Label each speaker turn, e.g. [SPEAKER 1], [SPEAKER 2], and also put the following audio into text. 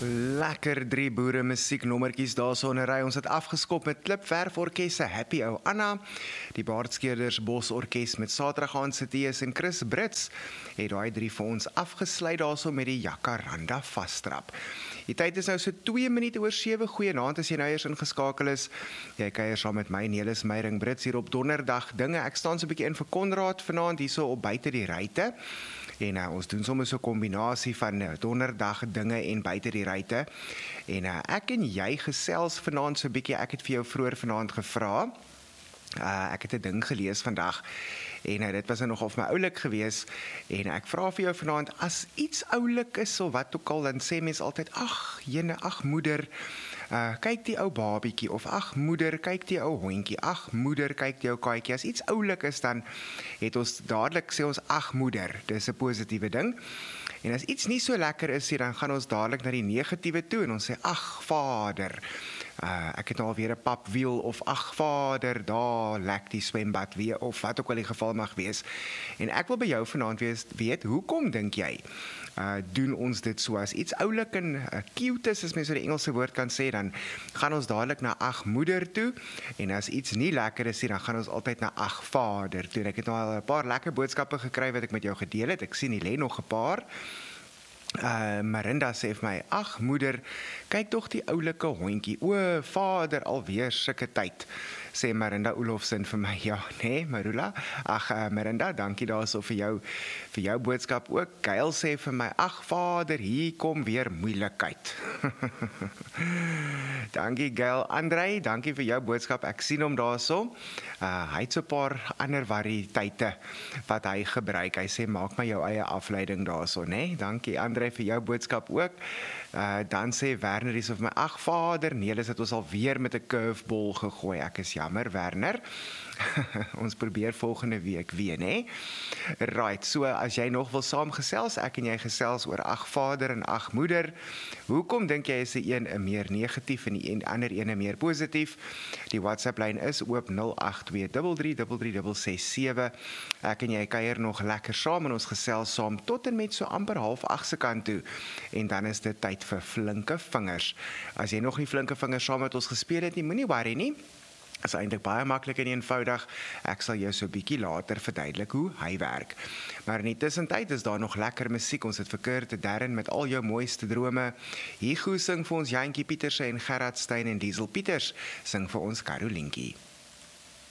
[SPEAKER 1] Lekker drie boere musieknommertjies daar so 'n ry. Ons het afgeskop met Klipverf Orkes se Happy Ou Anna, die Baardskeerders Bos Orkes met Saterdag se Tees en Chris Brits het daai drie vir ons afgesluit daarso met die Jacaranda vasstrap. Die tyd is nou so 2 minute oor 7. Goeienaand as jy nou eers ingeskakel is. Jy kuier saam met my Nelis Meyring Brits hier op Donderdag dinge. Ek staan so 'n bietjie in vir Konrad vanaand hierso op buite die ruitte. En ons doen soms so 'n kombinasie van Donderdag dinge en buite die ruitte. En ek en jy gesels vanaand so 'n bietjie. Ek het vir jou vroeër vanaand gevra. Ek het 'n ding gelees vandag en dit was nog of my oulik gewees en ek vra vir jou vanaand, as iets oulik is of wat ook al, dan sê mens altyd, ag moeder, kyk die ou babietjie, of ag moeder, kyk die ou hondjie, ag moeder, kyk die ou katjie. As iets oulik is, dan het ons dadelik sê ons ag moeder, dis 'n positiewe ding. En as iets nie so lekker is nie, dan gaan ons dadelik na die negatiewe toe en ons sê ag vader, ek het nou alweer 'n papwiel, of ag vader, daar lek die swembad weer, of wat ook al die geval mag wees. En ek wil by jou vanaand weet, hoekom dink jy doen ons dit so? As iets oulik en cute is, as mens so die Engelse woord kan sê, dan gaan ons dadelik na ag moeder toe, en as iets nie lekker is nie, dan gaan ons altyd na ag vader toe. En ek het nou al 'n paar lekker boodskappe gekry wat ek met jou gedeel het. Ek sien hier lê nog 'n paar. Marinda sê vir my, ag moeder, kyk tog die oulike hondjie, o vader, alweer sulke tyd, sê Marinda Olofsen vir my. Ja, nee, Marula, Marinda, dankie daarso vir jou boodskap ook. Gail sê vir my, ag vader, hier kom weer moeilikheid. Dankie Gail. Andrei, dankie vir jou boodskap, ek sien hom daarso. Hy het so 'n paar ander variëteite wat hy gebruik. Hy sê, maak maar jou eie afleiding daarso, né? Dankie Andrei vir jou boodskap ook. Dan sê Werner hier so vir my, ag vader, nee, dis het ons al weer met 'n curveball gegooi. Ek is jammer, Werner. Ons probeer volgende week weer, né? Right, so as jy nog wil saamgesels, ek en jy gesels oor ag vader en ag moeder. Hoekom dink jy is die een meer negatief en die ander een meer positief? Die WhatsApp lyn is oop 0823336667. Ek en jy kuier nog lekker saam en ons gesels saam tot en met so amper 7:30 se kant toe. En dan is dit tyd vir flinke vingers. As jy nog nie flinke vingers saam met ons gespeel het nie, moenie worry nie. Dit is eintlik baie maklik en eenvoudig. Ek sal jou so 'n bietjie later verduidelik hoe hy werk. Maar in die tussentyd is daar nog lekker musiek. Ons het vir Kurt Darren met al jou mooiste drome. Hugo sing vir ons Jantjie Pieterse en Gerard Steyn en Diesel Pieters sing vir ons Karolientjie.